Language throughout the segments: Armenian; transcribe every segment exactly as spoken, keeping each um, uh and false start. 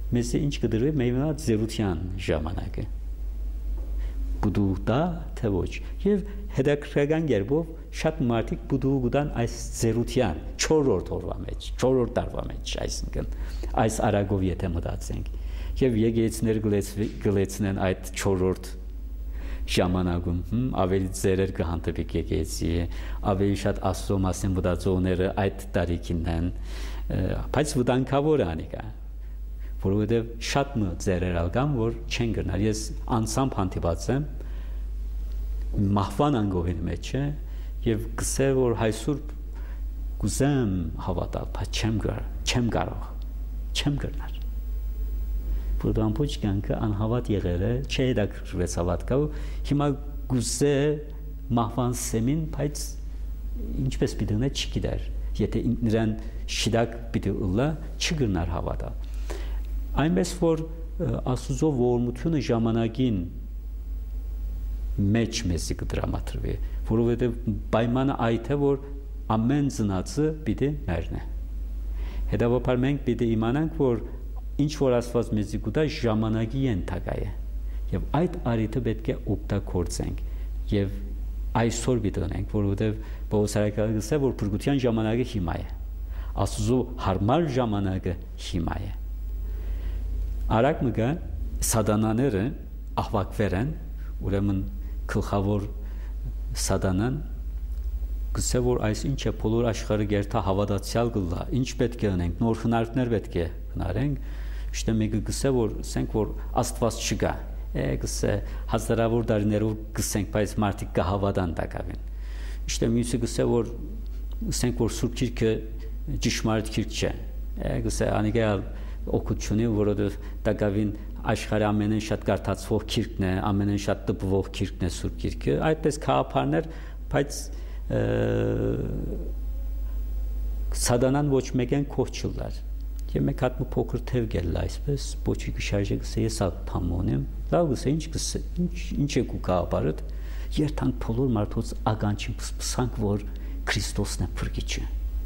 մեզ ինչ կդրվի միևնույն զերության ժամանակը բուդու դա թե ոչ եւ հետաքրքրական երբով շատ մարդիկ բուդու գտան այս զերության չորրորդ օրվա մեջ չորրորդ տարվա մեջ այսինքն այս արագով եթե մտածենք եւ եկեղեցիներ գլեցնեն այդ չորրորդ ժամանակում ավելի ձերեր կհանդիպի եկեղեցի ավելի շատ աստծո մասին մտածողները այդ տարիքին են բայց վտանգավոր անիկա որովհետև շատ մը ձերեր ալգան որ չեն գնալ ես անցամբ հանդիպած եմ մահվան անգովին մեջ է եւ գսե որ հայսուր գուզեմ հավատալ բայց չեմ գար չեմ կարող չեմ գնալ որտեղ ամբողջ կյանքը անհավատ եղել է չհետաքրքրվեց հավատքով հիմա գուզե մահվան սեմին բայց ինչպես պիտի նա չգիտեր եթե նրան շիդակ պիտի ուլա չգնար հավատալ այնպես որ աստուծո ողորմությունը ժամանակին մեջ մեզի կդրամատրվի որովհետև պայմանը այդ է որ ամեն ծնածը պիտի մեռնի հետևաբար մենք պիտի իմանանք որ ինչ որ Աստված մեզի կուտա ժամանակի ենթակա է եւ այդ արիթը պետք է օգտագործենք եւ այսօր պիտի ունենք որովհետև Պողոսարակալը ասել որ փրկության ժամանակը հիմա է աստծո հարմար ժամանակը հիմա է արագ մգա սատանաները ահվակվեր են ուրեմն գլխավոր սատանան գսե որ այս ինչ է բոլոր աշխարհը գերտա հավատացյալ գլա ինչ պետք է անենք նոր հնարքներ պետք է հնարենք Իշտե մեկը գսե որ ասենք որ Աստված չկա է գսե հազարավոր տարիներով գսենք բայց մարդիկ կհավատան տակավին Իշտե մյուսը գսե որ ասենք որ Սուրբ Գիրքը ճշմարիտ գիրք չէ է գսե անիկա օգուտունի որովհետև տակավին աշխարհի ամենեն շատ կարդացվող գիրքն է ամենեն շատ տպվող գիրքն է Սուրբ Գիրքը այդպես քահապարներ բայց սատանան ոչ մեկեն կողչուլար Եվ մեկ հատ մի փոքր թև գելա այսպես ոչի գշարժը գսե ես աթամոնեմ լավ գսե ինչ գսե ինչ ինչ է կուկապարդ երթանք բոլոր մարդոց ականջին փսփսանք որ Քրիստոսն է փրկիչը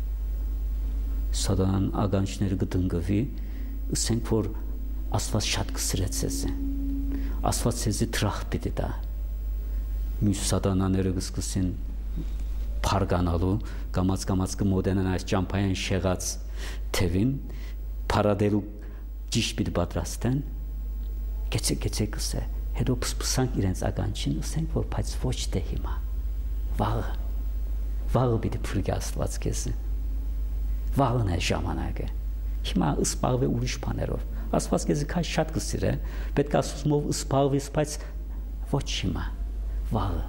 սատանան ականջները գտնգվի ասենք որ Աստված շատ կսրեց ես Աստված ցեզի տրախ պիտի տա մյուս սատանաները գսկսին փարգանալու կամած կամած կմոտենան այս ճամփային շեղած թևին Փարադելու ճիշտ պիտի պատրաստեն գեցե գեցե կսե հետո փսփսանք իրենց ականջին ասենք որ բայց ոչ թե հիմա վաղը վաղը պիտի փրկի Աստված քեզ վաղն է ժամանակը հիմա սպաղվե ուրիշ բաներով Աստված քեզ քաշ շատ կսիրե պետք է ասումով սպաղվես բայց ոչ հիմա վաղը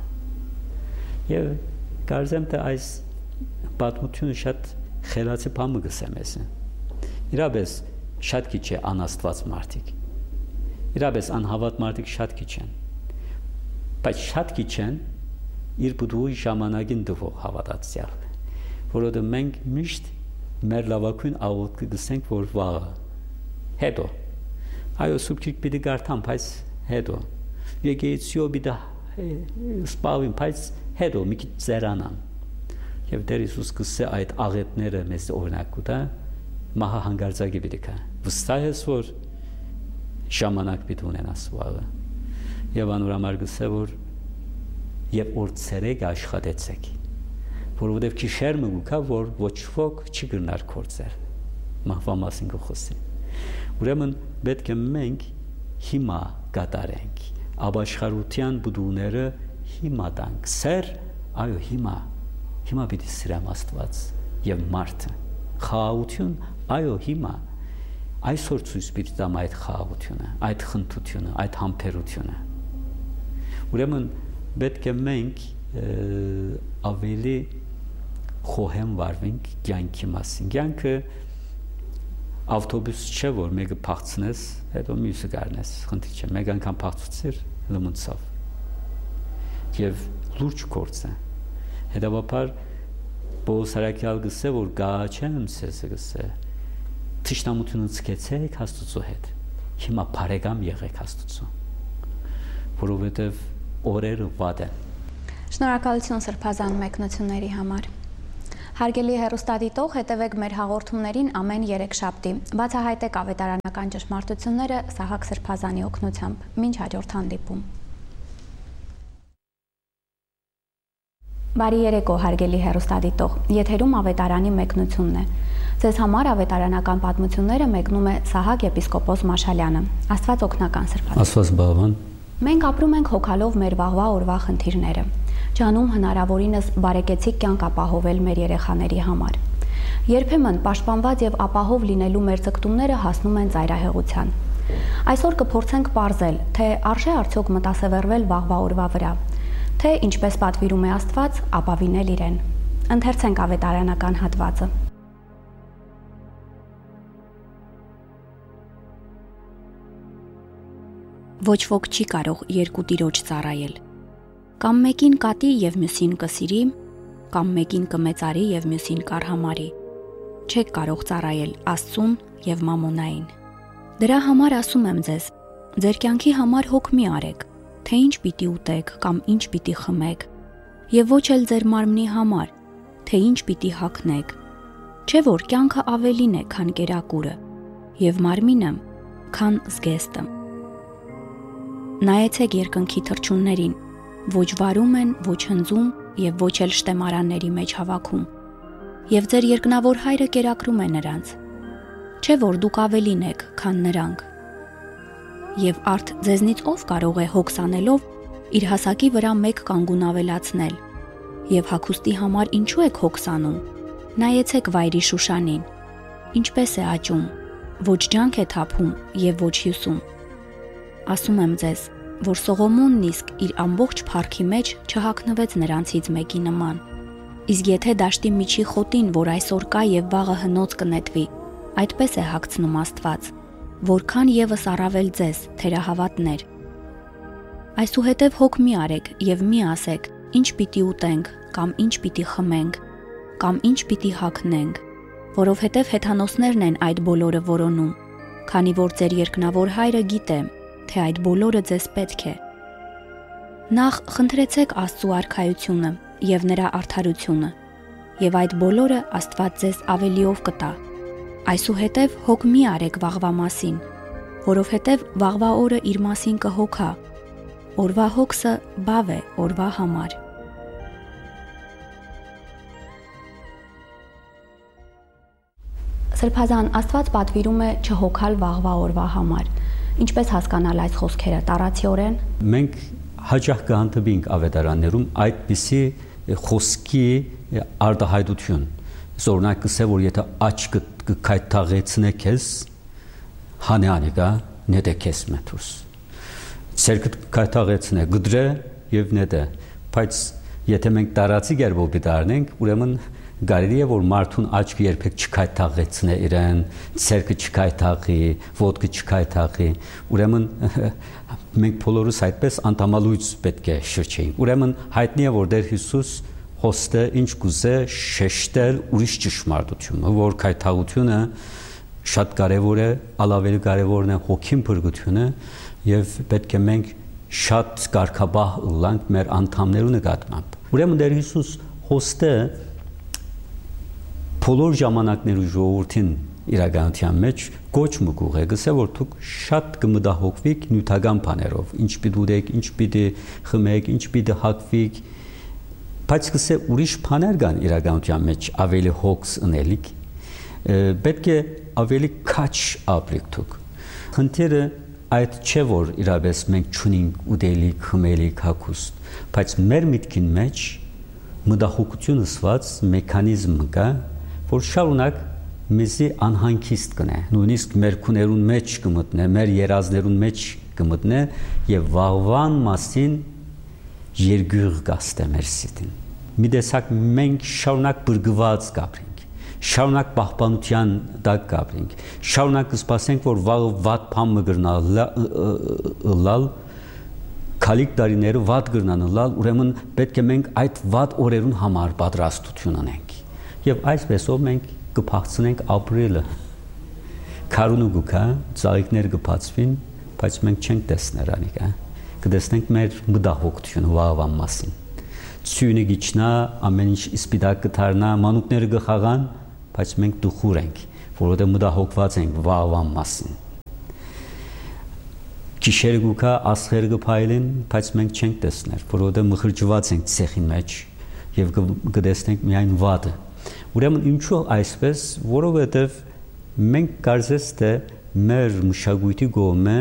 եւ կարծեմ թե այս պատմությունը շատ խելացի բան մգսեմ ես իրապես շատ քիչ է անաստված մարդիկ իրապես անհավատ մարդիկ շատ քիչ են բայց շատ քիչ են իր բուդուի ժամանակին դվող հավատացյալ որովհետև մենք միշտ մեր լավագույն աղոթքը գսենք որ վաղը հետո այո Սուրբ Գիրք պիտի կարդամ բայց հետո եկեղեցիո պիտի սպավին բայց հետո մի քիչ ծերանամ եւ Տեր Հիսուս գսե այդ աղետները մեզ օրինակ կտա մահա հանգարձակի պիտի կա վստահ ես որ ժամանակ պիտի ունենաս վաղը եւ անորամար գսե որ եւ որ ցերեկ աշխատեցեք որովհետեւ քիշեր մգուկա որ ոչ ոք չի գնար կործեր մահվա մասին գխոսի ուրեմն պետք է մենք հիմա կատարենք ապաշխարության բուդուները հիմա տանք սեր այո հիմա հիմա պիտի սիրեմ Աստված եւ մարդը խաղաղություն այո հիմա այսօր ցույց պիտի տամ այդ խաղաղությունը այդ խնդությունը այդ համբերությունը ուրեմն պետք է մենք ավելի խոհեմ վարվենք կյանքի մասին կյանքը ավտոբուս չէ որ մեկը փախցնես հետո մյուսը գարնես խնդիր չէ մեկ անգամ փախցուցիր լմնցավ եւ լուրջ գործ է հետաբար Պողոսարակալ գսե որ գաչեմ սեսը գսե թշնամությունը ցկեցեք Աստծո հետ հիմա բարեկամ եղեք Աստծո որովհետեւ օրերը վատ են Շնորհակալություն սրբազան մեկնությունների համար Հարգելի հեռուստադիտող, հետևեք մեր հաղորդումներին ամեն երեքշաբթի։ Բացահայտեք ավետարանական ճշմարտությունները Սահակ Սրբազանի օգնությամբ։ Մինչ հաջորդ հանդիպում։ Բարի երեկո, հարգելի հեռուստադիտող, եթերում ավետարանի մեկնությունն է։ Ձեզ համար ավետարանական պատմությունները մեկնում է Սահակ եպիսկոպոս Մաշալյանը։ Աստված օգնական Սրբազան։ Աստված բավան։ Մենք ապրում ենք հոգալով մեր վաղվա օրվա խնդիրները։ Ջանում հնարավորինս բարեկեցիկ կյանք ապահովել մեր երեխաների համար։ Երբեմն պաշտպանված եւ ապահով լինելու մեր ձգտումները հասնում են ծայրահեղության։ Այսօր կփորձենք պարզել, թե արժե արդյոք մտասևեռվել վաղվա օրվա վրա, թե ինչպես պատվիրում է Աստված, ապավինել իրեն։ Ընթերցենք ավետարանական հատվածը։ Ոչ ոք չի կարող երկու տիրոջ ծառայել։ Կամ մեկին կատի եւ մյուսին կսիրի, կամ մեկին կմեծարի եւ մյուսին կարհամարի։ Չեք կարող ծառայել Աստծուն եւ մամոնային։ Դրա համար ասում եմ ձեզ, ձեր կյանքի համար հոգ մի արեք, թե ինչ պիտի ուտեք կամ ինչ պիտի խմեք, եւ ոչ էլ ձեր մարմնի համար, թե ինչ պիտի հագնեք։ Չէ՞ որ կյանքը ավելին է, քան կերակուրը, եւ մարմինը, քան զգեստը։ Նայեցեք երկնքի թռչուններին, ոչ վարում են, ոչ հնձում եւ ոչ էլ շտեմարանների մեջ հավաքում, եւ ձեր երկնավոր հայրը կերակրում է նրանց։ Չէ՞ որ դուք ավելին եք, քան նրանք։ Եվ արդ ձեզնից ով կարող է հոգս անելով իր հասակի վրա մեկ կանգուն ավելացնել, եւ հագուստի համար ինչու եք հոգս անում։ Նայեցեք վայրի Շուշանին, ինչպես է աճում, ոչ ջանք է թափում եւ ոչ հյուսում։ Ասում եմ ձեզ, որ Սողոմոնն իսկ իր ամբողջ փառքի մեջ չհագնվեց նրանցից մեկի նման։ Իսկ եթե դաշտի միջի խոտին, որ այսօր կա եւ վաղը հնոց կնետվի, այդպես է հագցնում Աստված, որքան եւս առավել ձեզ, թերահավատներ։ Այսուհետև հոգ մի արեք եւ մի ասեք, ինչ պիտի ուտենք, կամ ինչ պիտի խմենք, կամ ինչ պիտի հագնենք, որովհետև հեթանոսներն են այդ բոլորը որոնում, քանի որ ձեր երկնավոր հայրը գիտե, թե այդ բոլորը ձեզ պետք է։ Նախ խնդրեցեք Աստծու արքայությունը եւ նրա արդարությունը, եւ այդ բոլորը Աստված ձեզ ավելիով կտա։ Այսուհետև հոգ մի արեք վաղվա մասին, որովհետև վաղվա օրը իր մասին կհոգա։ Օրվա հոգսը բավ է օրվա համար։ Սրբազան, Աստված պատվիրում է չհոգալ վաղվա օրվա համար։ Ինչպես հասկանալ այս խոսքերը տառացիորեն։ Մենք հաճախ կհանդիպենք ավետարաններում այդպիսի խոսքի արտահայտություն։ Օրինակ կսե որ եթե աչքը կքայթաղեցնե քեզ, հանեանի կա նետե քեզ մեթուս։ Ցերկը քայթաղեցնե գդրե եւ նետե։ Բայց եթե մենք տարածի գերբով դառնենք, ուրեմն Գարելի է որ մարդուն աչքը երբեք չքայթաղեցնե իրեն, ցերկը չքայթաղի, ոտքը չքայթաղի, ուրեմն մենք բոլորս այդպես անտամալույց պետք է շրջեինք։ Ուրեմն հայտնի է որ Տեր Հիսուս խոստը ինչ կուզե շեշտել ուրիշ ճշմարտությունը, որ քայթաղությունը շատ կարևոր է, ալավելի կարևորն է հոգին փրկությունը եւ պետք է մենք շատ կարգաբահ ըլլանք մեր անդամներու նկատմամբ։ Ուրեմն Տեր Հիսուս խոստը բոլոր ժամանակներու ժողովրդին իրականության մեջ գոչ մգուղ է, գսե որ դուք շատ կմտահոգվիք նյութական բաներով, ինչ պիտի ուտեք, ինչ պիտի խմեք, ինչ պիտի հագվիք, բայց գսե ուրիշ բաներ կան իրականության մեջ ավելի հոգս ունելիք, պետք է ավելի քաչ ապրեք դուք։ Խնդիրը այդ չէ որ իրապես մենք չունենք ուտելիք, խմելիք, հագուստ, բայց մեր միտքին մեջ մտահոգություն ըսված մեխանիզմ կա, որ շարունակ մեզի անհանգիստ կնե, նույնիսկ մեր քուներուն մեջ կմտնե, մեր երազներուն մեջ կմտնե եւ վաղվան մասին երգյուղ կաստե մեր սիտին։ Մի տեսակ մենք շարունակ բրգված կապրենք, շարունակ պահպանության տակ կապրենք, շարունակ կսպասենք, որ վաղը վատ բան մգրնալ լալ, քալիք տարիները վատ գրնան լալ, ուրեմն պետք է մենք այդ վատ օրերուն համար պատրաստություն ունենք։ Եվ այսպեսով մենք կփախցնենք ապրելը։ Քարունու գուքա, ծաղիկներ կբացվին, բայց մենք չենք տեսներ անիկա։ Կտեսնենք մեր մտահոգությունը վաղվան մասին։ Ցույնը գիչնա, ամեն ինչ իսպիդակ կդառնա, մանուկները կխաղան, բայց մենք դուխուր ենք, որովհետև մտահոգված ենք վաղվան մասին։ Գիշերը գուքա աստղերը կփայլեն, բայց մենք չենք տեսներ, որովհետև մխրճված ենք ցեխի մեջ եւ կտեսնենք միայն վատը։ Ուրեմն ինչու այսպես, որովհետև մենք կարծես թե մեր մշակույթի գոմը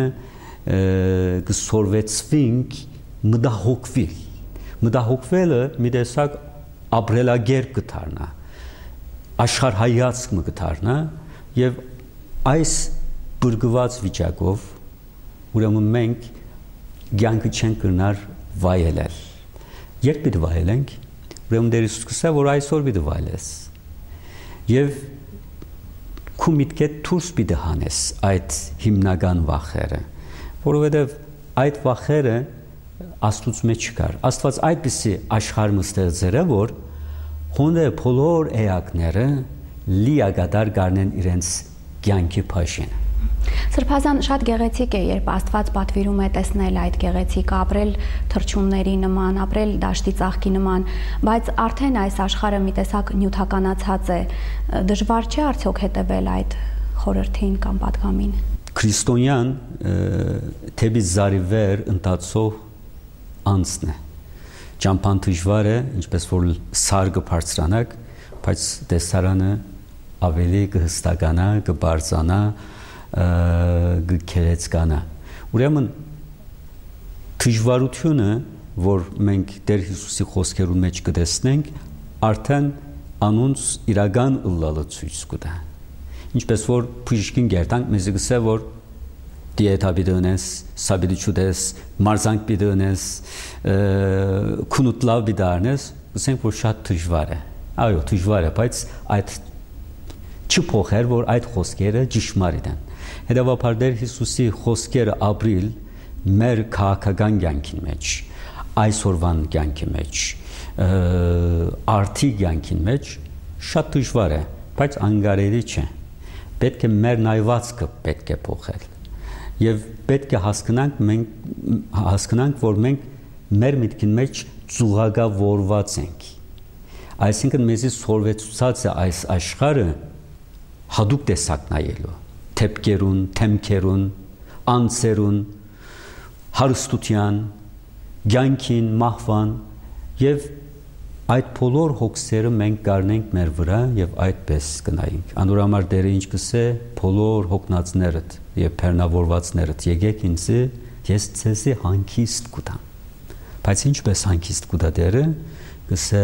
կսորվեցվենք մտահոգվել։ Մտահոգվելը մի տեսակ ապրելագերբ կդառնա, աշխարհայացք կդառնա եւ այս բրգված վիճակով ուրեմն մենք ցանկը չենք կրնար վայելել։ Երբ պիտի վայելենք, ուրեմն դեր Հիսուս կսա, որ այսօր պիտի վայելես։ Եվ քու միտքեդ դուրս պիտի հանես այդ հիմնական վախերը, որովհետև այդ վախերը Աստծուց մեջ չկար։ Աստված այդպիսի աշխարհ մստեղծել է, որ հոնդե բոլոր էակները լիագադար գարնեն իրենց կյանքի փաշին։ Սրբազան շատ գեղեցիկ է, երբ Աստված պատվիրում է տեսնել այդ գեղեցիկը, ապրել թռչունների նման, ապրել դաշտի ծաղկի նման, բայց արդեն այս աշխարհը մի տեսակ նյութականացած է, դժվար չէ արդյոք հետևել այդ խորհրդին կամ պատգամին։ Քրիստոնյան թեպի զարիվեր ընթացող անցն է։ Ճամփան դժվար է, ինչպես որ սարգը բարձրանակ, բայց տեսարանը ավելի կհստականա, կբարձանա, գքերեցկանա։ Ուրեմն դժվարությունը, որ մենք Տեր Հիսուսի խոսքերու մեջ կտեսնենք, արդեն անոնց իրական ըլլալը ցույց կտա։ Ինչպես որ բժիշկին գերտանք մեզ գսե որ դիետա բիդոնես, սաբիդիչուդես, մարզանք բիդոնես, քունուտլավ բիդարնես, գսենք որ շատ դժվար է։ Այո, դժվար է, բայց այդ չփոխեր, որ այդ խոսքերը ճշմարիտ են։ Հետևաբար Տեր Հիսուսի խոսքերը ապրիլ մեր քաղաքական կյանքի մեջ, այսօրվան կյանքի մեջ, արդի կյանքի մեջ շատ դժվար է, բայց անկարելի չէ։ Պետք է մեր նայվածքը պետք է փոխել։ Եվ պետք է հասկանանք մենք հասկանանք, որ մենք մեր միտքի մեջ ծուղակավորված ենք։ Այսինքն մեզի սորվեցուցած է այս աշխարհը հadoop տեսակ նայելու, թեփկերուն, թեմքերուն, անձերուն, հարստության, ցանկին, մահվան եւ այդ բոլոր հոգսերը մենք կառնենք մեր վրա եւ այդպես կնայենք։ Անորամար դերը ինչ կսե բոլոր հոգնածներդ եւ բեռնավորվածներդ եկեք ինձ, ես ցեզի հանգիստ կտամ։ Բայց ինչպես հանգիստ կտա դերը, կսե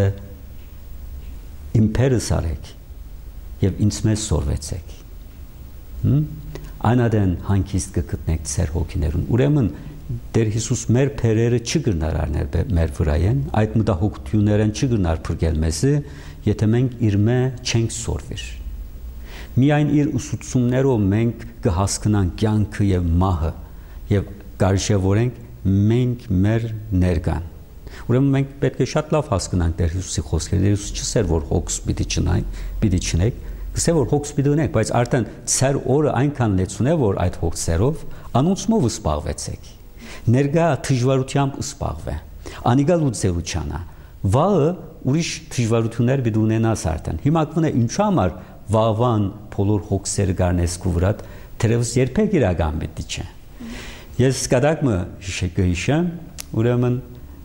իմ փերս արեք եւ ինձ մեզ սորվեցեք։ Հմ Անադեն հանգիստ կգտնեք ձեր հոգիներուն։ Ուրեմն Տեր Հիսուս մեր փերերը չգնար արնել մեր վրայեն, այդ մտահոգություններն չգնար փրկել մեզը, եթե մենք իր մե չենք սորվիր։ Միայն իր ուսուցումներով մենք կհասկանանք կյանքը եւ մահը եւ կարժևորենք մենք մեր ներկան։ Ուրեմն մենք պետք է շատ լավ հասկանանք Տեր Հիսուսի խոսքերը։ Տեր Հիսուս չսեր որ հոգս պիտի չնայ, պիտի չնեք, գսե որ հոգս պիտի ունեք, բայց արդեն ցեր օրը այնքան լեցուն է, որ այդ հոգսերով անոնցմով սպաղվեցեք։ Ներգա դժվարությամբ սպաղվե։ Անիգա լուծելուչանա։ Վաղը ուրիշ դժվարություններ պիտի ունենաս արդեն։ Հիմա կունե ինչ համար վաղվան բոլոր հոգսերը գարնես քու վրա, թերևս երբեք իրական պիտի չէ։ Ես սկադակը հիշեմ, ուրեմն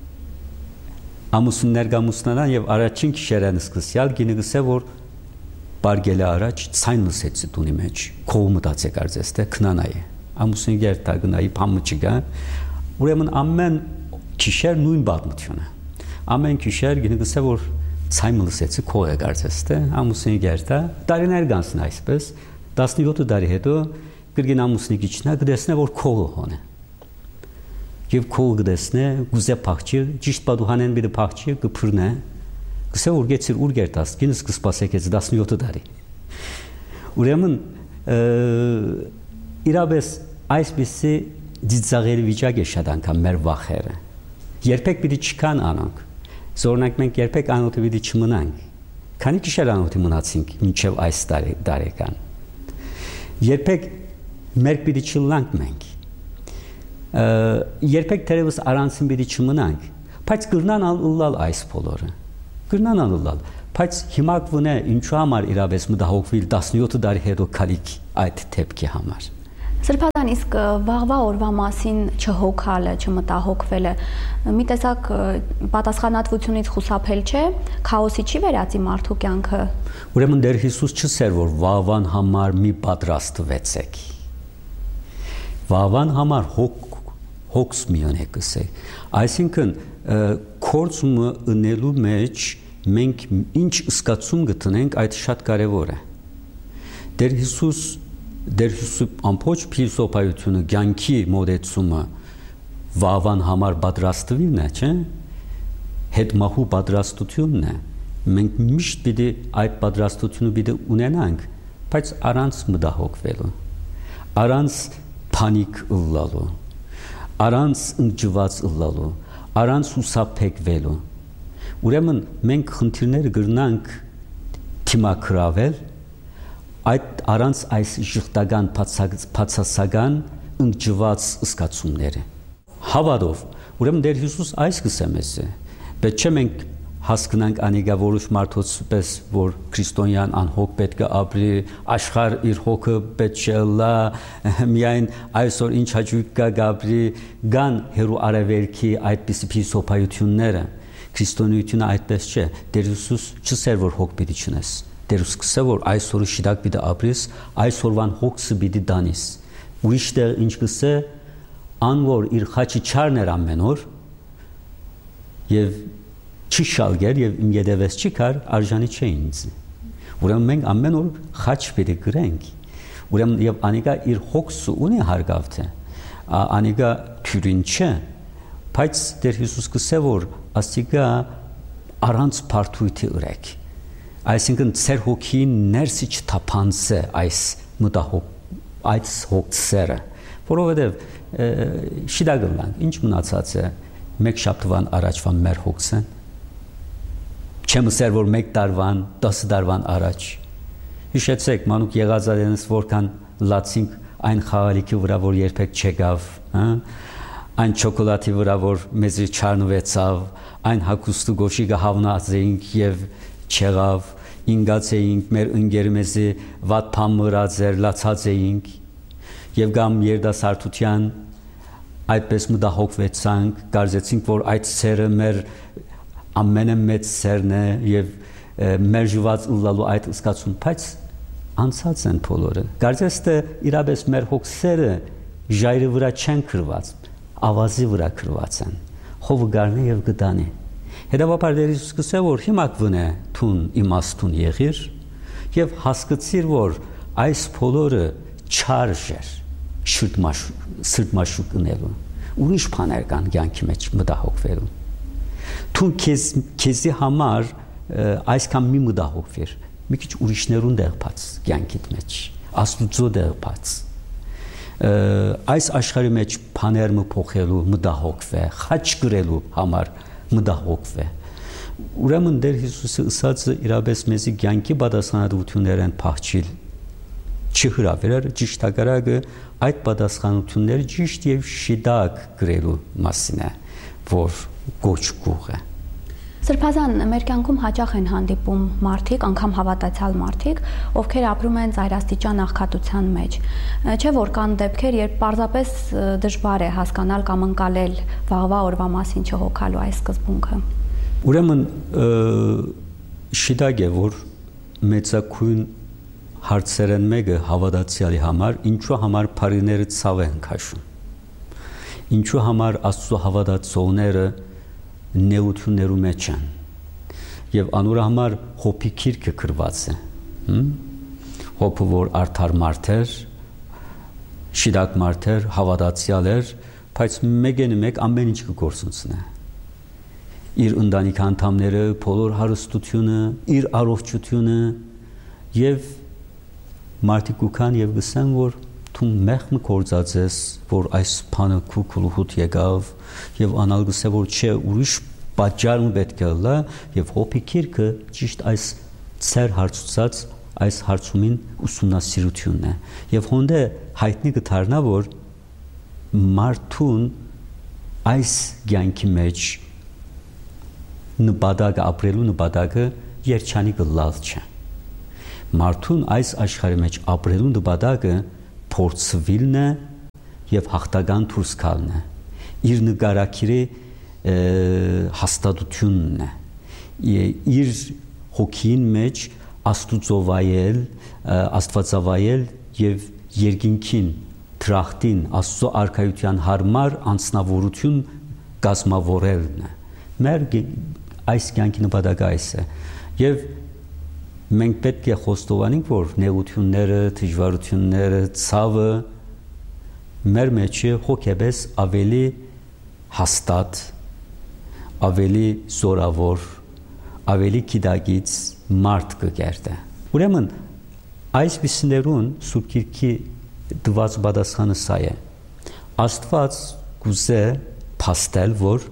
ամուսիններ գամուսնանան եւ առաջին քիշերան սկսյալ գինը գսե որ բարգելը առաջ ցայն լսեցի տունի մեջ քո մտածե կարծես թե քնանայ ամուսին գերտա գնայի փամուճիգա ուրեմն ամեն քիշեր նույն բադմությունը ամեն քիշեր գինը գսե որ ցայն լսեցի քո է կարծես թե ամուսին գերտա տարիներ գանցն այսպես տասնյոթ տարի հետո գրգին ամուսնի գիչնա գտեսնե որ քողը հոնե եւ քող գտեսնե գուզե փախչի ճիշտ պատուհանեն բիդը փախչի կփրնե գսե որ գեցիր ուր գերտաս գինս կսպասեք ես տասնյոթ տարի ուրեմն իրավես այսպիսի դիծաղերի վիճակ է շատ անգամ մեր վախերը երբեք պիտի չկան անոնք զորնանք մենք երբեք անոթը պիտի չմնանք քանի քիշեր անոթի մնացինք մինչև այս տարեկան երբեք մեր պիտի չլանք մենք երբեք թերևս առանցին պիտի չմնանք բայց գրնան ալլալ այս բոլորը գրնան ալլալ բայց հիմա կվնե ինչու համար իրավես մտահոգվել տասնյոթ տարի հետո քալիք այդ թեփքի համար Սրբազան իսկ վաղվա օրվա մասին չհոգալը, չմտահոգվելը մի տեսակ պատասխանատվությունից խուսափել չէ, քաոսի չի վերածի մարդու կյանքը։ Ուրեմն Տեր Հիսուս չսեր որ վաղվան համար մի պատրաստվեցեք։ Վաղվան համար հոգ հոգս միան եկսեք։ Այսինքն կորցումը ընելու մեջ մենք ինչ սկացում գտնենք այդ շատ կարևոր է։ Տեր Հիսուս Դեր Հիսուս ամբողջ փիլիսոփայությունը ցանկի մոդեցումը վաղվան համար պատրաստվելն է, չէ՞։ Հետմահու պատրաստությունն է։ Մենք միշտ պիտի այդ պատրաստությունը պիտի ունենանք, բայց առանց մտահոգվելու, առանց փանիկ ըլլալու, առանց ընկճված ըլլալու, առանց հուսափեկվելու։ Ուրեմն մենք խնդիրները գրնանք թիմակրավել այդ առանց այս ժխտական փացասական ընկճված սկացումները հավատով ուրեմն Տեր Հիսուս այս կսեմես է պետք չէ մենք հասկանանք անիգա որոշ մարդոց պես որ քրիստոնյան անհոգ պետք է ապրի աշխարհ իր հոգը պետք չէ լա միայն այսօր ինչ հաճույք կա գաբրի գան հերու արևելքի այդպիսի փիլիսոփայությունները քրիստոնեությունը այդպես չէ Տեր Հիսուս չսեր որ հոգ պիտի չնես Դերուս կսե որ այսօրը շիդակ պիտի ապրես, այսօրվան հոգսը պիտի դանես։ Ուրիշ տեղ ինչ կսե, անոր իր խաչի չարներ ամեն օր եւ չի շալգեր եւ իմ յետևես չի կար արժանի չէ ինձ։ Ուրեմն մենք ամեն օր խաչ պիտի գրենք։ Ուրեմն եւ անիկա իր հոգսը ունի հարգավթե։ Անիկա թյուրին չէ, բայց Տեր Հիսուս կսե որ աստիգա առանց բարդույթի ուրեք։ Այսինքն ծեր հոգին ներսի չթափանցե այս մտահոգ այս հոգսերը որովհետև շիդագլանք ինչ մնացած է մեկ շաբթվան առաջվան մեր հոգսեն չեմ ասել որ մեկ տարվան դસ տարվան առաջ հիշեցեք մանուկ եղածարենս որքան լացինք այն խաղալիքի վրա որ երբեք չեկավ հա այն շոկոլադի վրա որ մեզի չառնվեցավ այն հագուստու գոշիկը հավնացինք եւ չեղավ ինգած էինք մեր ընկերմեզի վատ բան մրածեր լացած էինք եւ գամ երդասարտության այդպես մտահոգվեցանք կարծեցինք որ այդ սերը մեր ամենամեծ սերն է եւ մեր ժված ուլալու այդ սկացում բայց անցած են բոլորը կարծես թե իրապես մեր հոգսերը ժայռի վրա չեն քրված ավազի վրա քրված են հովը գարնի եւ գտանի Հետևաբար Տեր Հիսուս կսե որ հիմա կվնե թուն իմաստուն եղիր եւ հասկացիր որ այս բոլորը չարժ էր սրտմաշուկ ունելու ուրիշ բաներ կան կյանքի մեջ մտահոգվելու թուն քեզ քեզի համար այսքան մի մտահոգվիր մի քիչ ուրիշներուն դեղբաց կյանքիդ մեջ աստուծո դեղբաց այս աշխարհի մեջ բաներ մփոխելու մտահոգվե խաչ գրելու համար մտահոգվե ուրեմն Տեր Հիսուսը ըսածը իրապես մեզի կյանքի պատասխանատվություններ են փախչիլ չհրավերար ճիշտ ակարագը այդ պատասխանատվությունները ճիշտ եւ շիդակ գրելու մասին է որ գոչ գուղ է Սրբազան մեր կյանքում հաճախ են հանդիպում մարդիկ, անգամ հավատացյալ մարդիկ, ովքեր ապրում են ծայրաստիճան աղքատության մեջ։ Չէ՞ որ կան դեպքեր, երբ պարզապես դժվար է հասկանալ կամ ընկալել վաղվա օրվա մասին չհոգալու այս սկզբունքը։ Ուրեմն շիդակ է որ մեծակույն հարցերեն մեկը հավատացյալի համար, ինչու համար բարիները ցավ են քաշում։ Ինչու համար Աստծո հավատացողները նեություններու մեջ են եւ անոր համար հոպի քիրքը գրված է հոպը որ արդար մարդեր շիդակ մարդեր հավատացյալ էր բայց մեկեն մեկ ամեն ինչ կգործունցնե իր ընտանիք անդամները բոլոր հարստությունը իր առողջությունը եւ մարդիկ կան եւ գսեն որ դու մեղմ կործածես որ այս բանը քու քուլուհուտ եկավ եւ անալ գսե որ չէ ուրիշ պատճառ պետք է լա եւ հոպի քիրքը ճիշտ այս ծեր հարցուցած այս հարցումին ուսումնասիրությունն է եւ հոնդե հայտնի կդառնա որ մարդուն այս ցանկի մեջ նպատակը ապրելու նպատակը երջանիկ լալ չէ։ Մարդուն այս աշխարհի մեջ ապրելու նպատակը փորձվելն է եւ հաղթական դուրս գալն է։ Իր նկարակիրի հաստատությունն է։ Իր հոգին մեջ աստուծովայել, աստվածավայել եւ երկինքին դրախտին Աստծո արքայության հարմար անձնավորություն կազմավորելն է։ Մեր այս կյանքի նպատակը այս է։ Եվ մենք պետք է խոստովանենք, որ նեղությունները, դժվարությունները, ցավը մեր մեջ հոգեպես ավելի հաստատ, ավելի զորավոր, ավելի գիտակից մարդ կգերտե։ Ուրեմն այս վիսներուն Սուրբ Գիրքի դված պատասխանը սա է։ Աստված գուզե փաստել, որ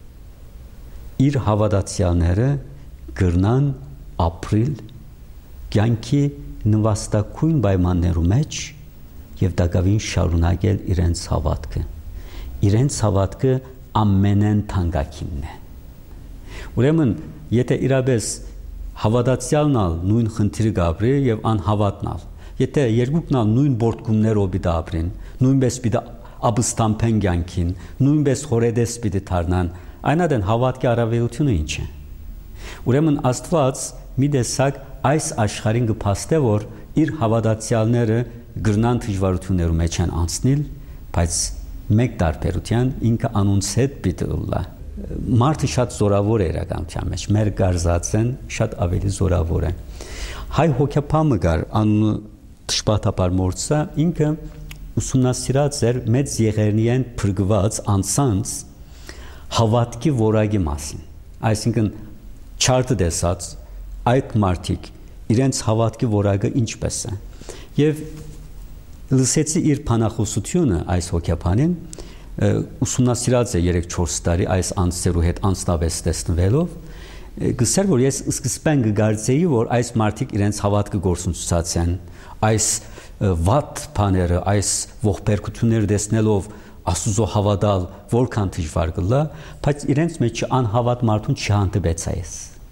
իր հավատացյալները գրնան ապրիլ կյանքի նվաստակույն պայմաններու մեջ եւ դակավին շարունակել իրենց հավատքը։ Իրենց հավատքը ամենեն թանկագինն է։ Ուրեմն, եթե իրապես հավատացյալն ալ նույն խնդիրը գաբրի եւ անհավատն ալ, եթե երկուքն ալ նույն բորտկումներով պիտի ապրին, նույնպես պիտի ապստամբեն կյանքին, նույնպես խորեդես պիտի դառնան, այնադեն հավատքի առավելությունը ինչ է։ Ուրեմն Աստված մի տեսակ այս աշխարհին կփաստե, որ իր հավատացյալները գրնան դժվարություններու մեջ են անցնել, բայց մեկ տարբերության ինքը անոնց հետ պիտի ուլա։ Մարդը շատ զորավոր է իրականության մեջ, մեր գարզածեն շատ ավելի զորավոր է։ Հայ հոգեբանը գար անունը Տշպատապար Մորցա ինքը ուսումնասիրած էր մեծ եղերնիեն փրկված անձանց հավատքի որակի մասին։ Այսինքն չարտը դեսած այդ մարդիկ իրենց հավատքի որակը ինչպես է։ Եվ լսեցի իր բանախոսությունը այս հոգեբանին ուսումնասիրած է երեք չորս տարի այս անձերու հետ անձնապես տեսնվելով, գսեր որ ես սկզբեն կգարձեի, որ այս մարդիկ իրենց հավատքը գործունեացած են, այս վատ բաները, այս ողբերգությունները տեսնելով Աստծո հավատալ որքան դժվար կլա, բայց իրենց մեջ անհավատ մարդուն չհանդիպեցա ես։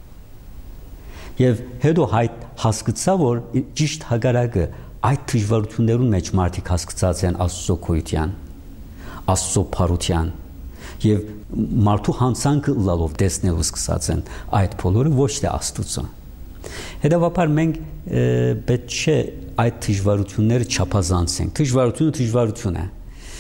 Եվ հետո հայտ հասկացա, որ ճիշտ հակառակը այդ դժվարություններուն մեջ մարդիկ հասկացած են Աստծո գոյության, Աստծո փառության եւ մարդու հանցանքը լալով տեսնելու սկսած են այդ բոլորը ոչ թե Աստծո։ Հետևաբար մենք պետք չէ այդ դժվարությունները չափազանցենք։ Դժվարությունը դժվարություն է։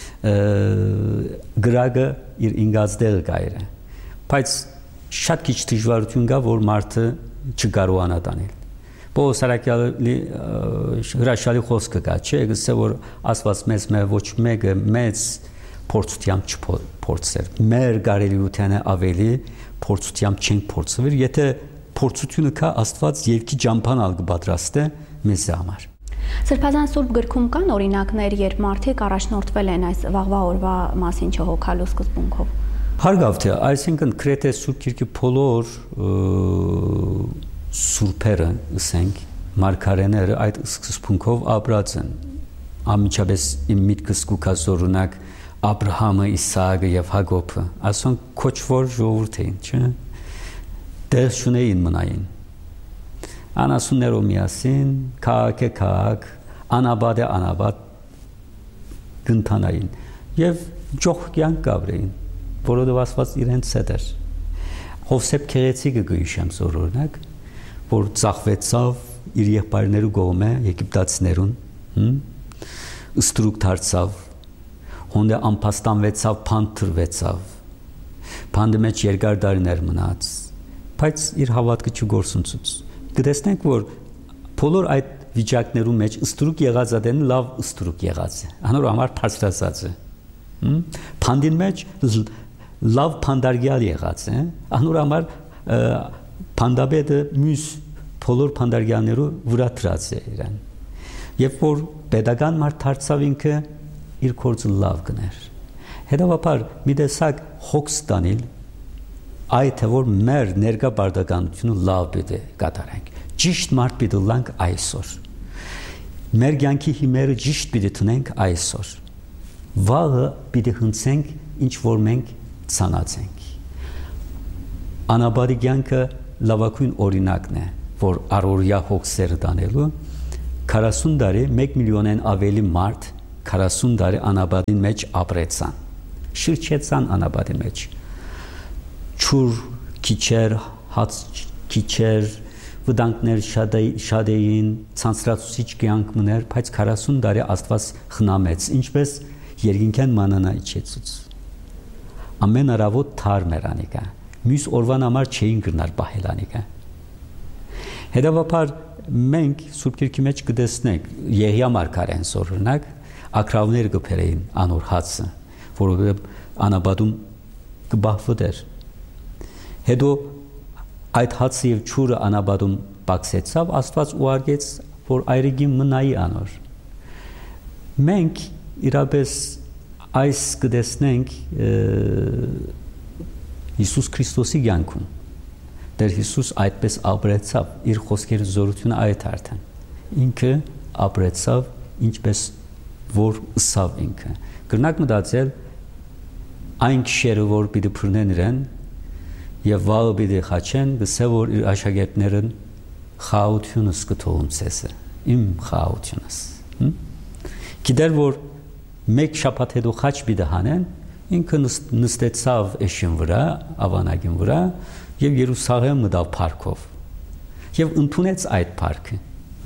Գրագը իր ինգազդել գայր է։ Բայց շատ քիչ դժվարություն կա, որ մարդը չկարողանա տանել։ Պողոս Արաքյալի հրաշալի խոսքը կա, չէ՞, գսե որ Աստված մեզ մե ոչ մեկը մեծ փորձությամբ չփորձեր։ Մեր կարելիությունը ավելի փորձությամբ չենք փորձվել, եթե փորձությունը կա Աստված երկի ջամփան ալ կպատրաստե մեզ համար։ Սրբազան Սուրբ գրքում կան օրինակներ, երբ մարդիկ առաջնորդվել են այս վաղվա օրվա մասին չհոգալու սկզբունքով։ Հարգավ թե, այսինքն գրեթե Սուրբ Գիրքի բոլոր սուրբերը, ասենք, մարգարեները այդ սկզբունքով ապրած են։ Ամիջապես իմ միտքս կուքած օրինակ Աբրահամը, Իսահակը եւ Հակոբը, ասոնք քոչվոր ժողովուրդ էին, չէ՞։ Դեր շունեին մնային։ Անասուններով միասին, քաղաք է քաղաք, անաբադ է անաբադ գնթանային եւ ջող կյանք կաբրեին, որովհետեւ Աստված իրենց հետ էր։ Հովսեփ Քեղեցիկը գույշեմ զորօրինակ, որ ծախվեցավ իր եղբայրներու կողմէ եգիպտացիներուն, ստրուկ դարձավ, հոնդե ամփաստանվեցավ, փանթրվեցավ, փանդի մեջ երկար տարիներ մնաց, բայց իր հավատքը չգործունցուց։ Կտեսնենք, որ բոլոր այդ վիճակներու մեջ ստրուկ եղածադեն լավ ստրուկ եղած է, անոր համար բարձրացած է։ Փանդին մեջ լավ փանդարգյալ եղած է, անոր համար փանդաբեդը մյուս բոլոր փանդարգյալներու վրա դրած է իրան։ Երբ որ pedagogan մարդ դարձավ ինքը իր գործը լավ գներ։ Հետևաբար մի տեսակ հոգս տանել այդ է որ մեր ներկա բարդականությունը լավ պիտի կատարենք։ Ճիշտ մարդ պիտի լանք այսօր։ Մեր կյանքի հիմերը ճիշտ պիտի տնենք այսօր։ Վաղը պիտի հնցենք ինչ որ մենք ցանացենք։ Անաբադի կյանքը լավագույն օրինակն է, որ առօրյա հոգսերը տանելու քառասուն տարի մեկ միլիոնեն ավելի մարդ քառասուն տարի անաբադի մեջ ապրեցան, շրջեցան անաբադի մեջ, չուր քիչեր, հաց քիչեր, վտանգներ շատ էին, ցանցրացուցիչ կյանք մներ, բայց քառասուն տարի Աստված խնամեց, ինչպես երկինքան մանանա իջեցուց։ Ամեն առավոտ թարմ էր անիկա, մյուս օրվան համար չէին գնալ պահել անիկա։ Հետևաբար մենք Սուրբ Գիրքի մեջ կտեսնենք Եղիա մարգարեն օրինակ ակրավներ կբերեին անոր հացը, որովհետև անաբադում կբահվեր։ Հետո այդ հացը եւ ճուրը անաբադում բացեցավ, Աստված ուղարկեց, որ այրիգին մնայի անոր։ Մենք իրապես այս կտեսնենք Հիսուս Քրիստոսի կյանքում։ Դեր Հիսուս այդպես ապրեցավ, իր խոսքերի զորությունը այդ արդեն։ Ինքը ապրեցավ ինչպես որ ըսավ ինքը։ Կրնակ մտածել այն քիշերը, որ պիտի բռնեն իրեն եւ վաղը պիտի խաչեն, գսե որ իր աշակերտները խաղաղությունս կթողում ցեսը, իմ խաղաղությունս։ Գիտեր որ մեկ շաբաթ հետո խաչ պիտի հանեն, ինքը նստեցավ էշին վրա, ավանագին վրա եւ Երուսաղեմ մտավ парքով եւ ընդունեց այդ парքը։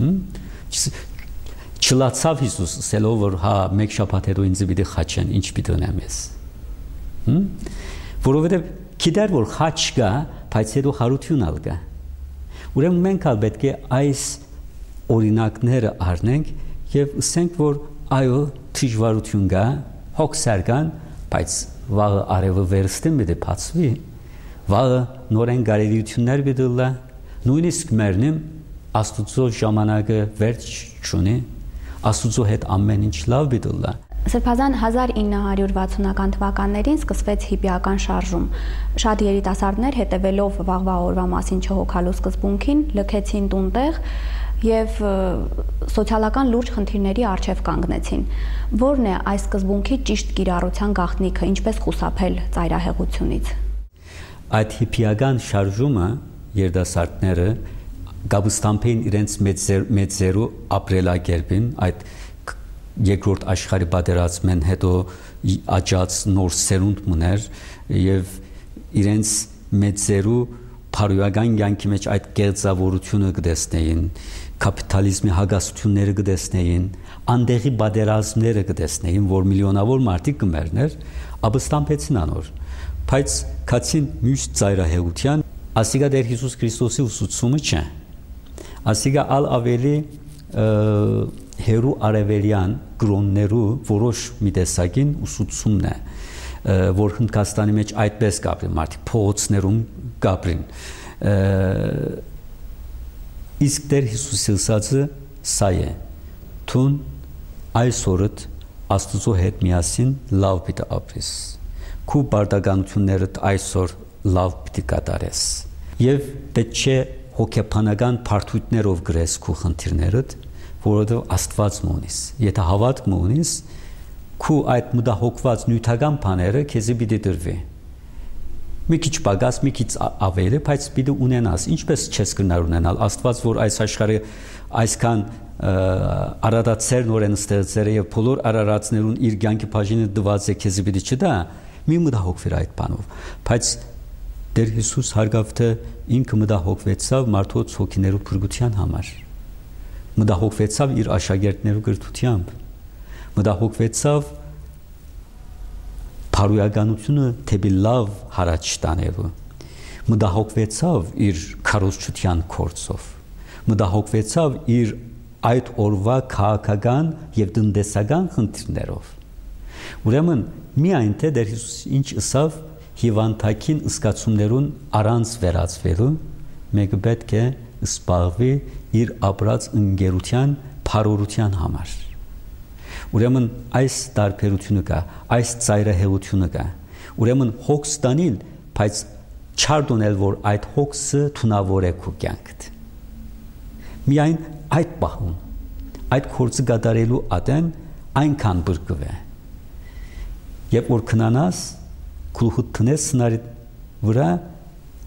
Չլացավ Հիսուս, ասելով որ հա մեկ շաբաթ հետո ինձ պիտի խաչեն, ինչ պիտի ունեմ ես։ Որովհետեւ գիտեր որ խաչ կա, բայց հետո հարություն ալ կա։ Ուրեմն մենք ալ պետք է այս օրինակները առնենք եւ ասենք որ այո դժվարություն կա, հոգսեր կան, բայց վաղը արևը վերստին պիտի բացվի, վաղը նորեն գարեվություններ պիտի լա, նույնիսկ մերնիմ Աստուծո ժամանակը վերջ չունի, Աստուծո հետ ամեն ինչ լավ պիտի լա։ Սրբազան հազար ինը հարյուր վաթսունական թվականներին սկսվեց հիպիական շարժում։ Շատ երիտասարդներ հետևելով վաղվա օրվա մասին չհոգալու սկզբունքին լքեցին տունտեղ եւ սոցիալական լուրջ խնդիրների առջև կանգնեցին։ Որն է այս սկզբունքի ճիշտ կիրառության գաղտնիքը, ինչպես խուսափել ծայրահեղությունից։ Այդ հիպիական շարժումը երիտասարդները գաբստամփին իրենց մեծերու ապրելակերպին այդ երկրորդ աշխարհի պատերազմեն հետո աճած նոր սերունդ մներ եւ իրենց մեծերու փարուական կյանքի մեջ այդ կեղծավորությունը կտեսնեին, կապիտալիզմի հագասությունները կտեսնեին, անդեղի պատերազմները կտեսնեին, որ միլիոնավոր մարդիկ կմերներ, ապստամբեցին անոր։ Բայց քացին մյուս ծայրահեղության, ասիգա դեր Հիսուս Քրիստոսի ուսուցումը չէ։ Ասիգա ալ ավելի հերու արևելյան գրոններու որոշ մի տեսակին ուսուցումն է, որ Հնդկաստանի մեջ այդպես կապրին, մարդիկ փողոցներում կապրին։ Իսկ դեր Հիսուսի ասածը սա է. «Թուն այսօրդ Աստծո հետ միասին լավ պիտի ապրես, քու պարտականություններդ այսօր լավ պիտի կատարես, եւ պետք չէ հոգեբանական բարդություններով գրես քու խնդիրներդ, որովհետև Աստված մոնիս։ Եթե հավատք մոնիս, քու այդ մտահոգված նյութական բաները քեզի պիտի դրվի։ Մի քիչ պակաս, մի քիչ ավելի, բայց պիտի ունենաս, ինչպես չես կնար ունենալ։ Աստված, որ այս աշխարհը այսքան արարածներ նորեն ստեղծել է եւ բոլոր արարածներուն իր կյանքի բաժինը դված է քեզի պիտի չտա, մի մտահոգվիր այդ բանով։ Բայց Տեր Հիսուս հարգավթը ինքը մտահոգվեցավ մարդոց հոգիներու փրկության համար։ Մտահոգվեցավ իր աշակերտներու գրթությամբ, մտահոգվեցավ փարուականությունը թեպի լավ հարաճ տանելու, մտահոգվեցավ իր քարոզչության կորցով, մտահոգվեցավ իր այդ օրվա քաղաքական եւ տնտեսական խնդիրներով։ Ուրեմն միայն թե Տեր Հիսուս ինչ ասավ հիվանդակին ըսկացումներուն առանց վերածվելու, մեկը պետք է սպառվի իր ապրած ընկերության փարորության համար։ Ուրեմն այս տարբերությունը կա, այս ծայրահեղությունը կա։ Ուրեմն հոգս տանիլ, բայց չարդոնել, որ այդ հոգսը թունավոր է քո կյանքդ։ Միայն այդ պահում, այդ գործը կատարելու ատեն այնքան բրկվե։ Երբ որ քնանաս, քուլխուտ տնես սնարի վրա,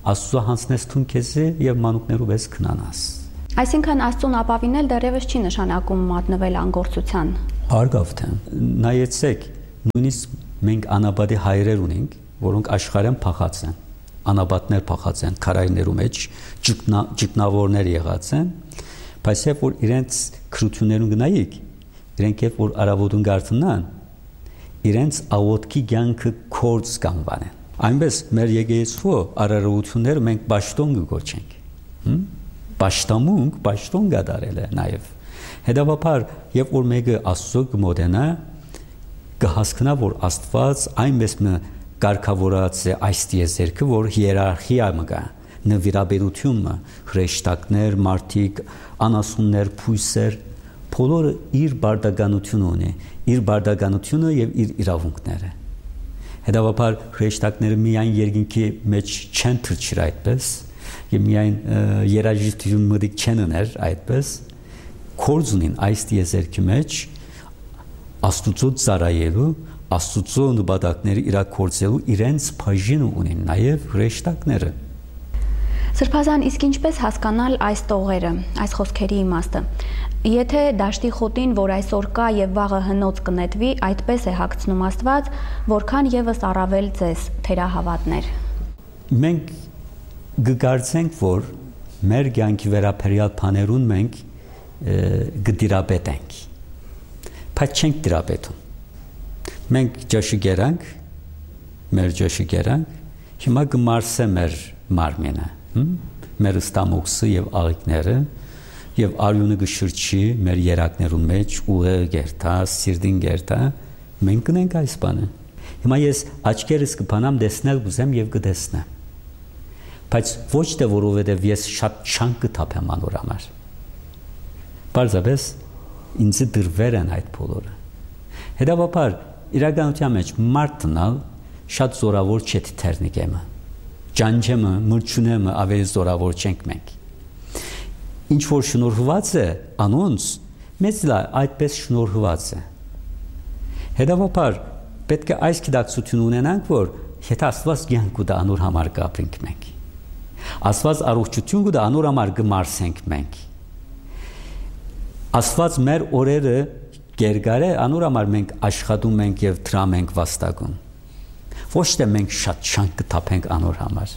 Աստծո հանձնես թուն քեզի եւ մանուկներու վես քնանաս։ Այսինքն Աստծուն ապավինել դեռևս չի նշանակում մատնվել անգործության։ Հարգավթեն, նայեցեք, նույնիսկ մենք անաբադի հայրեր ունենք, որոնք աշխարհեն փախած են, անաբատներ փախած են, քարայրներու մեջ ճգնավորներ եղած են, բայց երբ որ իրենց քրություններուն գնայիք, իրենք երբ որ արավոտուն գարտնան, իրենց աղոտքի կյանքը կորց կանվանեն։ Այնպես մեր եկեղեցու արարողությունները մենք ճաշտոն կգոչենք։ Պաշտամունք, պաշտոն գդարել է նաև։ Հետևաբար, երբ որ մեկը Աստծո կմոտենա, կհասկանա, որ Աստված այնպես մը կարգավորած է այս տիեզերքը, որ հիերարխիա մգա, նվիրաբերությունը, հրեշտակներ, մարդիկ, անասուններ, փույսեր, բոլորը իր բարդականությունը ունի, իր բարդականությունը եւ իր իրավունքները։ Հետևաբար հրեշտակները միայն երկինքի մեջ չեն թրջիր այդպես, եւ միայն երաժշտություն մտիկ չեն ուներ այդպես, կորձ ունին այս տիեզերքի մեջ Աստուծո ծառայելու, Աստուծո նպատակները իրագործելու իրենց բաժին ունին նաև հրեշտակները։ Սրբազան, իսկ ինչպես հասկանալ այս տողերը, այս խոսքերի իմաստը։ Եթե դաշտի խոտին, որ այսօր կա եւ վաղը հնոց կնետվի, այդպես է հագցնում Աստված, որքան եւս առավել ձեզ թերահավատներ։ Մենք գկարծենք, որ մեր կյանքի վերաբերյալ բաներուն մենք գդիրապետենք, բայց չենք դիրապետում։ Մենք ջաշի գերանք, մեր ջաշի գերանք, հիմա կմարսե մեր մարմինը, մեր ստամոքսը եւ աղիքները, եւ արյունը կշրջի մեր երակներուն մեջ, ուղը գերտա, սիրտին գերտա, մենք կնենք այս բանը։ Հիմա ես աչքերս կփանամ տեսնել ուզեմ եւ կտեսնեմ։ Բայց ոչ թե որովհետեւ ես շատ չանկ կթափեմ անոր համար։ Բարձրապես ինձ դրվեր են այդ բոլորը։ Հետևաբար իրականության մեջ մարդնալ շատ զորավոր չէ թերնիկեմը։ Ջանջեմը, մրջունեմը ավելի զորավոր չենք մենք։ Ինչ որ շնորհված է անոնց, մեծ լա այդպես շնորհված է։ Հետևաբար պետք է այս գիտակցություն ունենանք, որ եթե Աստված կյանք կտա անոր համար կապրենք մենք։ Աստված առողջություն կտա անոր համար կմարսենք մենք։ Աստված մեր օրերը գերգար է, անոր համար մենք աշխատում ենք եւ դրամ ենք վաստակում։ Ոչ թե մենք շատ շանկ կթափենք անոր համար։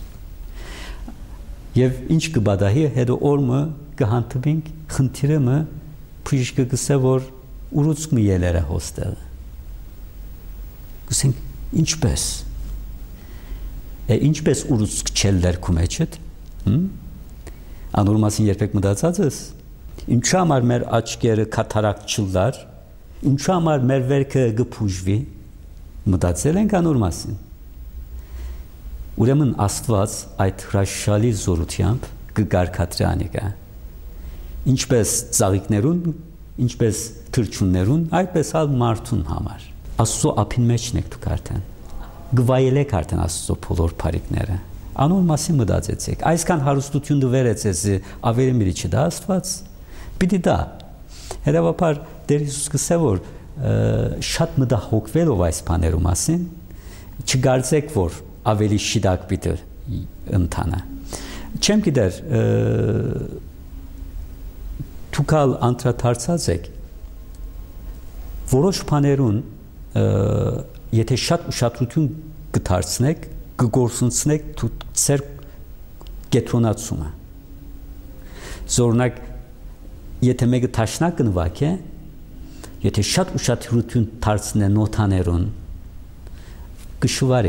Եվ ինչ կբադահի հետո օրը կհանդիպենք խնդիրը մը փիշկը գսե որ ուրուցք մի ելերը հոստել։ Գսենք ինչպես։ Է ինչպես ուրուցք չելներ քու մեջդ։ Անոր մասին երբեք մտածած ես։ Ինչու համար մեր աչքերը կատարակ չլար, ինչու համար մեր վերքը գփուժվի, մտածել ենք անոր մասին։ Ուրեմն Աստված այդ հրաշալի զորությամբ կգարկադրի անիկա։ Ինչպես ծաղիկներուն, ինչպես թրջուններուն, այդպես ալ մարդուն համար։ Աստծո ափին մեջն եք դուք արդեն։ Գվայելեք արդեն Աստծո բոլոր բարիքները։ Անոր մասին մտածեցեք։ Այսքան հարստություն դվեր է ձեզ ավելի մի չդա Աստված։ Պիտի դա։ Հետևաբար Տեր Հիսուս կսե որ շատ մտահոգվելով այս բաներու մասին, չգարցեք որ ավելի շիդակ պիտի ընթանա։ Չեմ գիտեր դուքալ անդրադարձած եք որոշ բաներուն եթե շատ ուշադրություն կդարձնեք, կգործունցնեք ձեր կետրոնացումը։ Զորնակ եթե մեկը տաշնակ նվակ է, եթե շատ ուշադրություն դարձնե նոթաներուն, կշվարի։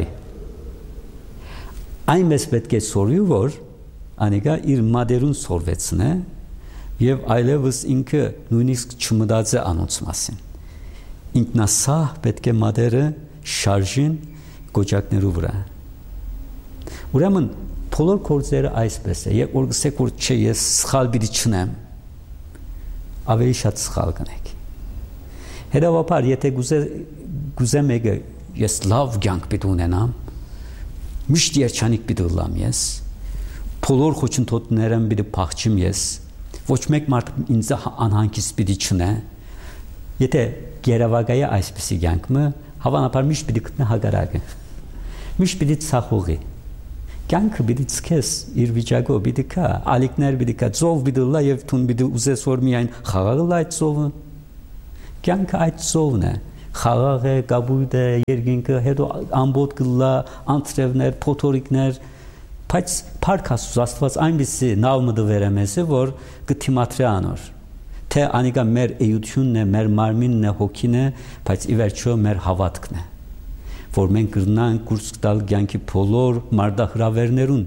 Այնպես պետք է սորվի, որ անիկա իր մադերուն սորվեցնե եւ այլևս ինքը նույնիսկ չմտածի անոնց մասին։ Ինքնասահ պետք է մադերը շարժին գոճակներու վրա։ Ուրեմն բոլոր գործերը այսպես է, եւ որ գսեք որ չէ ես սխալ պիտի չնեմ, ավելի շատ սխալ կնեք։ Հետևաբար եթե գուզե գուզե մեկը ես լավ կյանք պիտի ունենամ, միշտ երջանիկ պիտի լամ ես, բոլոր խոչընդոտներն պիտի փախչեմ ես, ոչ մեկ մարդ ինձ անհանգիստ պիտի չնե։ Եթե գերավագայ այսպեսի կյանքը, հավանաբար միշտ պիտի գտնե հագարակը։ Միշտ պիտի ցախողի։ Կյանքը պիտի ցկես իր վիճակով, պիտի կա, ալիքներ պիտի կա, ծով պիտի լա եւ տուն պիտի ուզես որ միայն խաղաղ լա այդ ծովը։ Կյանքը այդ ծովն է, խաղաղ է, կապույտ է, երկինքը, հետո ամբողջ գլա, անտրևներ, փոթորիկներ, բայց Փառք Աստծո Աստված այնպեսի նավ մտվեր է մեզ, որ կթիմատրի անոր։ Թե անիկա մեր էությունն է, մեր մարմինն է, հոգին է, բայց ի վերջո մեր հավատքն է, որ մենք կրնանք կուրս տալ կյանքի բոլոր մարտահրավերներուն։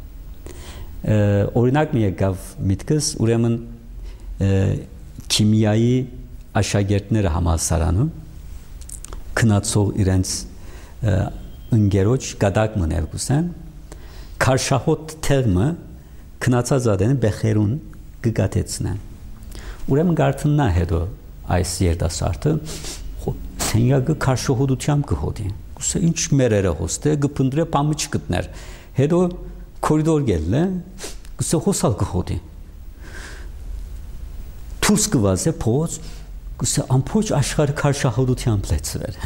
Օրինակ մի եկավ միտքս, ուրեմն քիմիայի աշակերտները համալսարանում քնացող իրենց ընկերոջ կատակ մնել գուսեն, քարշահոտ թեղմը քնացած ադեն բեխերուն կգատեցնեն։ Ուրեմն գարտնա հետո այս երիտասարդը սենյակը քարշահոտությամբ կհոտի։ Գուցե ինչ մերերը հոստե գփնդրե պամը չգտներ։ Հետո կորիդոր գելն է, գուցե հոսալ կհոտի։ Թուս կվազե փոց, գուցե ամբողջ աշխարհը քարշահոտությամբ լեցվեր։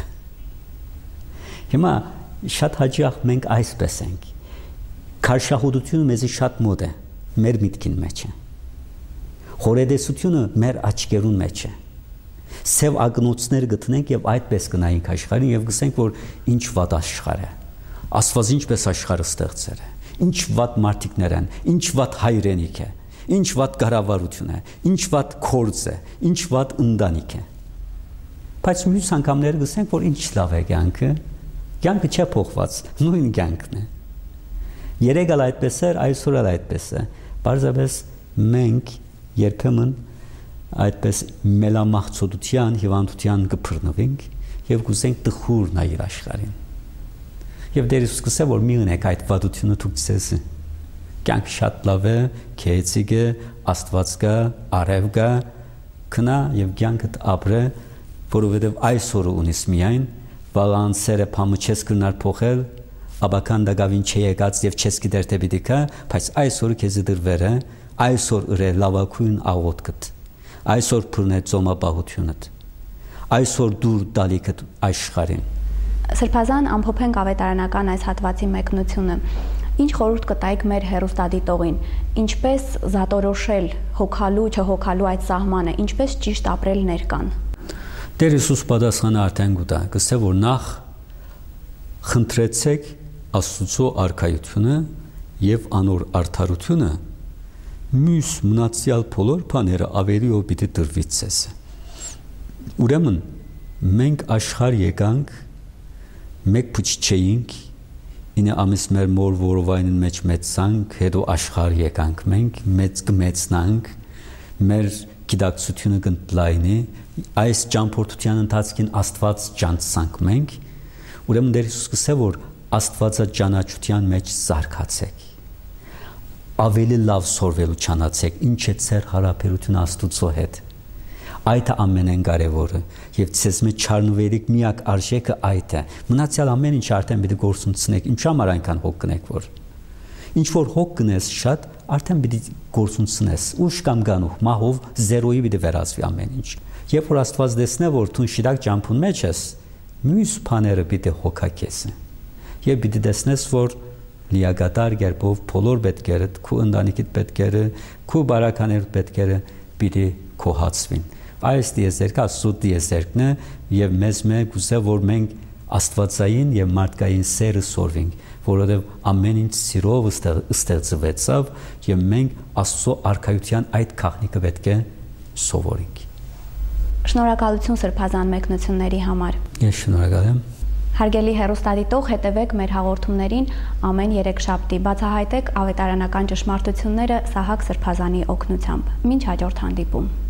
Հիմա շատ հաճախ մենք այսպես ենք։ Քարշահոտությունը մեզ շատ մոտ է, մեր միտքին մեջ է։ Խորեդեսությունը մեր աչքերուն մեջ է։ Սև ակնոցներ գտնենք եւ այդպես կնայենք աշխարհին եւ գսենք որ ինչ վատ աշխարհ է։ Աստված ինչպես աշխարհը ստեղծել է։ Ինչ վատ մարդիկներ են, ինչ վատ հայրենիք է, ինչ վատ կառավարություն է, ինչ վատ կորձ է, ինչ վատ ընտանիք է։ Բայց մյուս անգամները գսենք որ ինչ լավ է կյանքը։ Կյանքը չէ փոխված, նույն կյանքն է։ Երեք էլ այդպես էր, այսօր էլ այդպես է։ Պարզապես մենք երբեմն այդպես մելամաղձոտության, հիվանդության կփռնվենք եւ կուզենք տխուր նայել աշխարհին։ Եվ դեր Հիսուս կսե որ մի ունեք այդ վատությունը դուք ցես։ Կյանքը շատ լավ է, քեծիկ է, Աստված կա, արև կա, քնա եւ կյանքդ ապրե, որովհետեւ այսօրը ունես միայն, բալանսերը փամը չես կրնար փոխել, աբական դակավին չի եկած եւ չես գիտեր թե պիտի կա, բայց այսօրը քեզ դրվեր է, այսօր ըրե լավակույն աղոթքդ, այսօր փռնե ծոմապահությունդ, այսօր դուր դալիքդ աշխարհին։ Սրբազան ամփոփենք ավետարանական այս հատվածի մեկնությունը։ Ինչ խորհուրդ կտայիք մեր հերոստատիտողին, ինչպես զատորոշել հոգալու, չհոգալու այդ սահմանը, ինչպես ճիշտ ապրել ներկան։ Տեր Հիսուս պատասխանը արդեն գուտա, կսե որ նախ խնդրեցեք Աստծո արքայությունը եւ անոր արդարությունը, մյուս մնացյալ բոլոր բաները ավելիով պիտի տրվի ցես։ Ուրեմն մենք աշխարհ եկանք, մեկ փուչ չէինք, ինը ամիս մեր մոր որովայնին մեջ մեծանք, հետո աշխարհ եկանք մենք, մեծ կմեծնանք, մեր գիտակցությունը կընդլայնի, այս ճամփորդության ընթացքին Աստված ճանցանք մենք, ուրեմն Տեր Հիսուս կսե որ Աստվածաճանաչության մեջ զարգացեք, ավելի լավ սորվելու չանացեք, ինչ է ձեր հարաբերությունը Աստուծո հետ, այդ է ամենեն կարևորը, և ձեզ մեջ չառնվելիք միակ արժեքը այդ է, մնացյալ ամեն ինչ արդեն պիտի գործունեցնեք, ինչ համար այնքան հոգ կնեք որ, ինչ որ հոգ կնես շատ, արդեն պիտի գործունեցնես, ուշ կամ գանուх, մահով զերոյի պիտի վերածվի ամեն ինչ, երբ որ Աստված տեսնե որ դու շիրակ ճամփուն մեջ ես, մյուս բաները պիտի հոգակես եւ պիտի տեսնես որ լիակատար կերպով բոլոր պետքերդ, քո ընտանիքիդ պետքերը, քո բարականերդ պետքերը պիտի կոհացվին։ Այս դիեզերքը Աստծո դիեզերքն է եւ մեզ մեկ ուզե որ մենք աստվածային եւ մարդկային սերը սորվենք, որովհետեւ ամեն ինչ սիրով ստեղծվեցավ եւ մենք Աստծո արքայության այդ քաղաքնիկը պետք է սովորենք։ Շնորհակալություն սրբազան մեկնությունների համար։ Ես շնորհակալ եմ։ Հարգելի հեռուստադիտող, հետևեք մեր հաղորդումներին ամեն երեքշաբթի, բացահայտեք ավետարանական ճշմարտությունները Սահակ Սրբազանի օգնությամբ։ Մինչ հաջորդ հանդիպում։